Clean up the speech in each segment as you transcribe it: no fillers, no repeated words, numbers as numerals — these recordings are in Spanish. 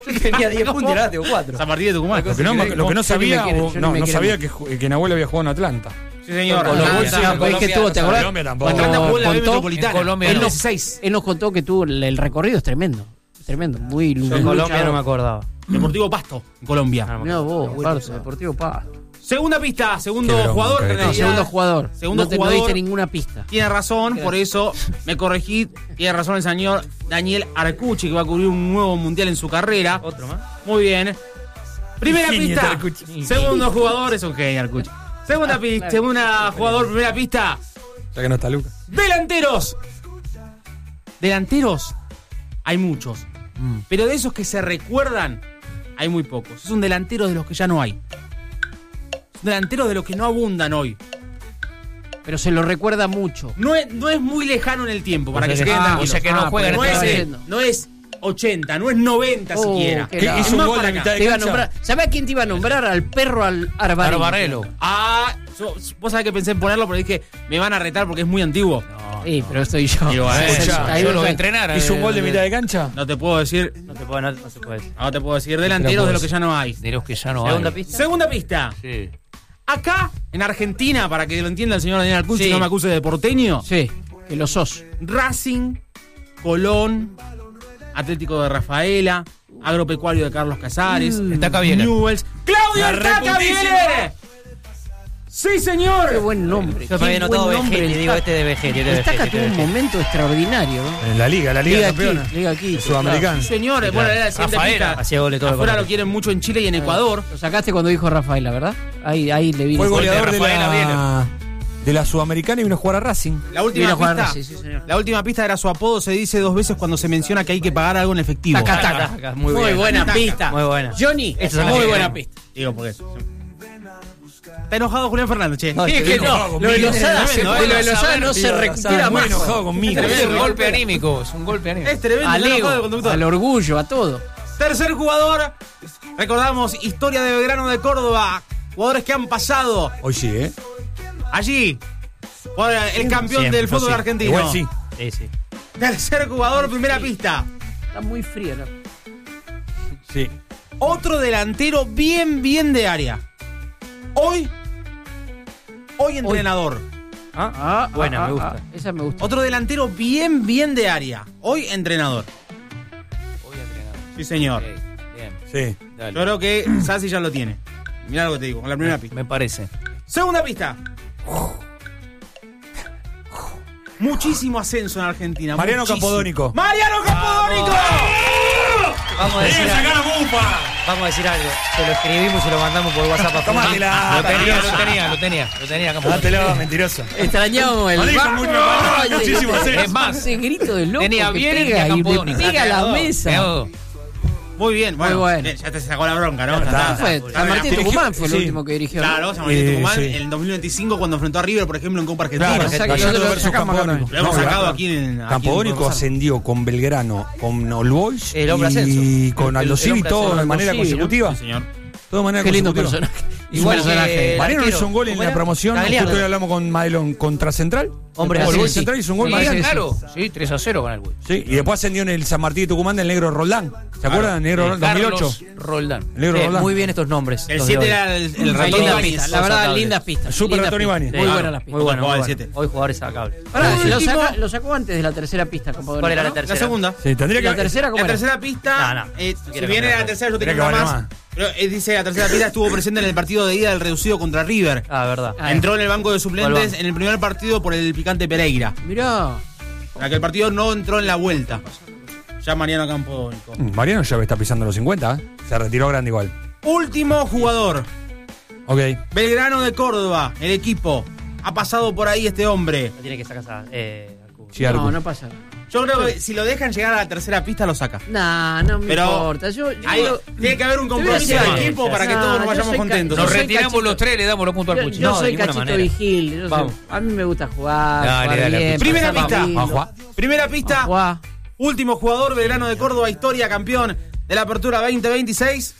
Tenía 10 puntos y ahora tengo 4. San Martín de Tucumán. Lo que no sabía, no sabía que Nahuel había jugado en Atlanta. Sí, señor. Es que tuvo, ¿te acordás? Colombia tampoco. Atlanta jugó en la B Contó- Metropolitana. Colombia en no. 16. Él nos contó que tuvo el recorrido es tremendo. Tremendo, muy Yo en Colombia no me luchador. acordaba. Deportivo Pasto, en Colombia. Mirá vos, Barça, Deportivo Paz. Segunda pista, segundo Qué bronca, jugador. qué en bronca. No, realidad, segundo jugador. Segundo no te jugador. no diste ninguna pista. Tiene razón, por eso me corregí. Tiene razón el señor Daniel Arcucci, que va a cubrir un nuevo mundial en su carrera. Otro más. Muy bien. Primera Genio pista. Arcucci. Segundo jugador, es un genio Arcucci. Segunda pista, segunda jugador, primera pista. Ya que no está Lucas. Delanteros. Delanteros, hay muchos. Pero de esos que se recuerdan, hay muy pocos. Es un delantero de los que ya no hay. Delanteros de los que no abundan hoy. Pero se lo recuerda mucho. No es muy lejano en el tiempo, para que se queden Ah, tranquilos. o sea que no juega en no, este es, momento. no es 80, no es 90 Oh, siquiera. qué ¿Qué lástima. hizo Es un más gol para de acá. mitad de Te iba a cancha? nombrar. ¿Sabés a quién te iba a nombrar? Al perro Arbarelo. Barbarelo. Vos sabés que pensé en ponerlo, pero dije, me van a retar porque es muy antiguo. Sí, pero estoy yo. Digo, escuchá, Ahí yo lo voy a ves- entrenar. ¿Hizo un gol de mitad de cancha? No te puedo decir, No se puede decir. no te puedo decir delanteros de los que ya no hay. De los que ya no ¿Segunda hay. pista? Segunda pista. Sí. Acá, en Argentina, para que lo entienda el señor Daniel Arcucci, Sí. no me acuse de porteño. Sí, que lo sos. Racing, Colón, Atlético de Rafaela, Agropecuario de Carlos Casares, Está Cavieler. Newells, ¡Claudio La Artaca reputísima. Vélez! ¡Sí, Qué señor! buen nombre. Yo me había qué notado buen nombre Vegetti, el digo Taca. este de Vegetti, este de El Taca Vegetti, tuvo un este de momento extraordinario, ¿no? En la Liga Liga campeona. aquí, Liga aquí. Sudamericana. Sí, señor. Bueno, era la siguiente Rafaela pista. hacía goles todo el Afuera partido. lo quieren mucho en Chile y en Ecuador. Lo sacaste cuando dijo Rafaela, ¿verdad? Ahí le vi. Fue Gol de goleador de Rafaela la Sudamericana y vino a jugar a Racing. La Vino última a jugar pista. Racing, sí, señor. La última pista era su apodo. Se dice 2 veces cuando se menciona que hay que pagar algo en efectivo. Taca, Taca, taca. taca, Muy muy buena bien. pista. Muy buena. Johnny, Esas son las muy que buena quedan. pista. Digo, por eso. Está enojado Julián Fernández, che. No, Sí, estoy es que enojado no. Lo de conmigo. Lozada Es se tremendo, puede. De lo de Lozada no se recupera Muy más. enojado conmigo. Es un Tremendo. golpe anímico, es un golpe anímico. Es tremendo. Al está enojado el ego, conductor. al orgullo, a todo. Tercer jugador. Recordamos historia de Belgrano de Córdoba. Jugadores que han pasado Hoy sí, ¿eh? allí por el campeón Siempre, del fútbol sí. argentino. Igual sí. Sí, sí. Tercer jugador, primera pista. Está muy frío, ¿no? Sí. Otro delantero bien de área. Hoy entrenador. Buena, me gusta. Esa me gusta. Otro delantero bien de área. Hoy entrenador. Voy a entrenar. Sí, señor. Bien, Sí. dale. Yo creo que Sassi ya lo tiene. Mirá lo que te digo, con la primera pista. Me parece. Segunda pista. Muchísimo ascenso en Argentina. Mariano muchísimo. Campodónico. ¡Mariano Campodónico! Vamos a decir algo. Se lo escribimos y se lo mandamos por WhatsApp a Tómatela, Lo tenía. Campo. Dátelo, mentiroso. Extrañamos el No dijo mucho, ¡Vamos! muchísimo ascenso. Es más, Ese grito de loco tenía que bien y pega a y le Campodónico. pega a la Quedó, mesa. quedó. Muy bien, bueno. Muy bueno. Bien, ya te sacó la bronca, ¿no? está. Fue San Martín de Tucumán fue el Sí. último que dirigió. ¿no? Claro, San Martín de Tucumán sí. en el 2025 cuando enfrentó a River, por ejemplo, en Copa Argentina. Claro, Exacto, Gallardo lo versus sacamos acá Campodónico. Lo hemos No, sacado claro. aquí en Campodónico Rosario. ascendió con Belgrano, con All Boys El hombre y ascenso. con Aldo El Civi, hombre todo ascenso. de manera Aldo Civi, ¿no? consecutiva. Sí, señor. Todo de manera Qué lindo consecutiva. personaje. Igual Buen que personaje. el Mariano arquero. hizo un gol en ¿Cómo la era? promoción. Gagliardo. Justo hoy hablamos con Madelon contra Central. Hombre, All sí, Boys sí. Central hizo un gol. Sí, Mariano. claro. Sí, 3-0 con el güey. Sí, y después ascendió en el San Martín de Tucumán del Negro Roldán. ¿Se acuerdan? El Negro Roldán, 2008. Carlos Roldán. Negro Roldán. Muy bien estos nombres. El los de 7 hoy. era el Muy ratón linda Ibáñez. pista, la verdad, Sacable. lindas pistas. Super lindas ratón pistas. Ibáñez. Muy Sí, buenas las pistas. Muy bueno, Jugaba muy el bueno. 7. Hoy jugadores sacables. Pará, Último. lo sacó antes de la tercera pista, Campodónico. ¿Cuál era la ¿no? tercera? La segunda. Sí, tendría ¿Y la que. tercera cómo La era? tercera pista, No, no. si quiero bien era la cambiar. tercera, yo tenía Tenía que una valer más. más. Pero dice la tercera pista estuvo presente en el partido de ida del reducido contra River. Ah, verdad. Ah, Entró en el banco de suplentes banco? en el primer partido por el picante Pereira. Mirá. En aquel partido no entró en la vuelta. Ya Mariano Campodónico. Mariano ya está pisando los 50. Se retiró grande igual. Último jugador. Ok. Belgrano de Córdoba, el equipo. Ha pasado por ahí este hombre. Tiene que sacar al cubo. Sí, Arcu. No, no pasa. Yo creo que si lo dejan llegar a la tercera pista, lo saca. Nah, no me Pero importa. Yo Ahí digo- tiene que haber un Te voy a compromiso decir del algo. equipo para que Nah, todos nos yo vayamos soy contentos. yo Nos soy retiramos cachito. los tres, le damos los puntos al Yo, Puchi. yo No, de soy ninguna Cachito manera. Vigil. yo soy- Vamos. a mí me gusta jugar. Dale, jugar dale, bien, Puchi. Primera pasarla pista. lindo. Vamos a jugar. Primera pista. Jugar. Último jugador, Belgrano de Córdoba, historia, campeón de la Apertura 2026.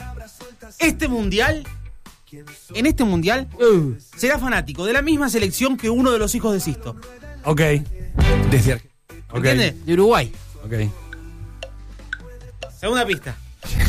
En este mundial, será fanático de la misma selección que uno de los hijos de Sisto. Ok. Desde Argentina. Ok. ¿Entiende? De Uruguay. Ok. Segunda pista.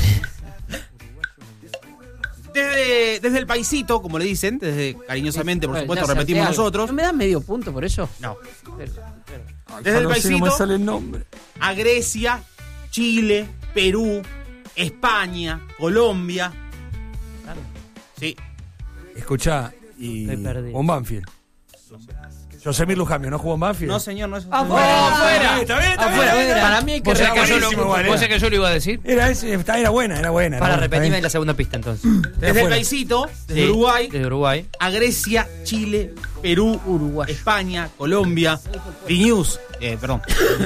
Desde el paisito, como le dicen, desde cariñosamente, por supuesto, Ya repetimos acerté algo. nosotros. ¿No me dan medio punto por eso? No. Pero- Desde el no sé, no me paisito sale el nombre. a Grecia, Chile, Perú, España, Colombia. Claro. Sí. Escuchá, y Estoy perdido. con Banfield. Yosemir Lujambio, ¿no jugó en Banfield? No, señor, no es ¡Afuera! Está bien, está Afuera. bien. Para mí hay que Vos sabés que yo recalcar. lo- igual, ¿Vos sabés que yo lo iba a decir? Era buena. Para está repetirme bien. la segunda pista entonces. Desde el afuera. paisito, desde Sí, Uruguay, Desde Uruguay. a Grecia, Chile, Perú, Uruguay. España, Colombia, News, perdón.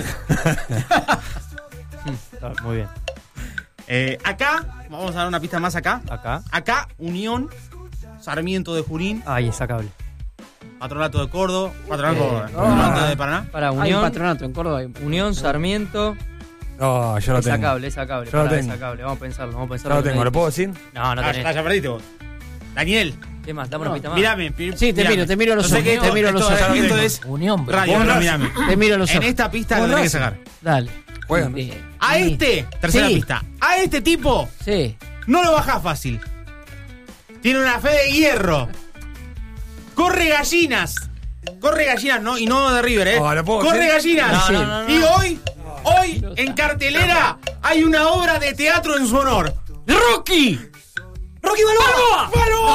Muy bien. Acá, vamos a dar una pista más acá. Acá. Acá, Unión, Sarmiento de Junín, Ahí está cable. Patronato de Córdoba, Patronato de Paraná. Para Hay un Unión. patronato en Córdoba. Unión, Sarmiento. No, yo lo tengo. Esa cable. Yo lo pará, tengo. esa cable. Vamos a pensarlo. Yo lo tengo, ¿lo puedo decir? No, no Ah, tenés. ya perdiste vos. Daniel, ¿Qué más? Dame una pista más. mírame. Sí, te miro los Yo sé ojos, que te miro los ojos. Esto es Unión, radio, Vos pero Racing. mírame. Te miro los En ojos. esta pista Vos lo tenés que Racing. sacar. Dale. Juegan. A este, tercera Sí. pista. A este tipo Sí. no lo bajás fácil. Tiene una fe de hierro. Corre gallinas, ¿no? Y no de River, ¿eh? No, ¿lo puedo Corre decir? gallinas. No. Y hoy, en cartelera, hay una obra de teatro en su honor. ¡Rocky! ¡Rocky Balboa!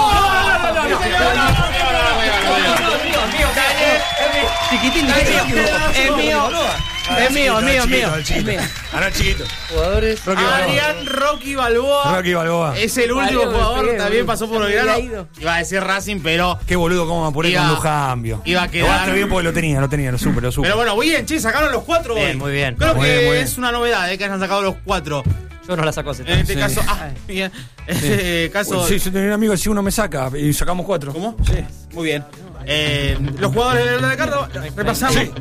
Chiquitín, es mío. Es mío. El chiquito. Ahora chiquito. Jugadores. Rocky Balboa. Adrián Rocky Balboa. Rocky Balboa. Es el último Vale, jugador, bien, también bien. pasó por Ya me Belgrano. había ido. Iba a decir Racing, pero Qué boludo, cómo me apuré Iba- con Lujambio. iba a Lo quedar- gasto bien porque lo tenía, lo supe. Pero bueno, bien, che, sacaron los 4 Bien, hoy. muy bien. Creo Muy que bien, muy bien. es una novedad, que hayan sacado los 4. Yo no la saco hace En tanto. este Sí. caso, bien. En este caso, Sí, yo tenía un amigo, si uno me saca y sacamos 4. ¿cómo? Sí, muy bien. Los jugadores de la carta, repasamos. Sí.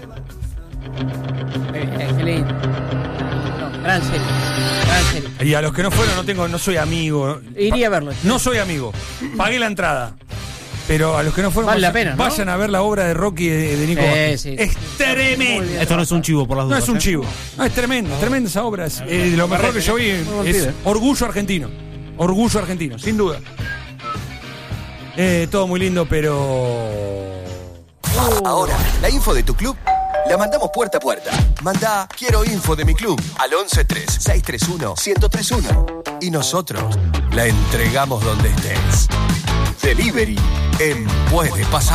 Qué lindo. No, gran serie. Y a los que no fueron, no soy amigo. Iría a verlo. No soy amigo. Pagué la entrada. Pero a los que no fueron, Vale la vayan, pena, ¿no? vayan a ver la obra de Rocky de Nico. Sí. Es tremendo. Esto no es un chivo, por las No dudas. es un chivo. No, es tremenda esa obra. Es, lo mejor que yo vi es orgullo argentino. Orgullo argentino, sin duda. Todo muy lindo, pero... Ahora, la info de tu club la mandamos puerta a puerta. Manda quiero info de mi club al 113-631-1031 y nosotros la entregamos donde estés. Delivery en Puede Pasar.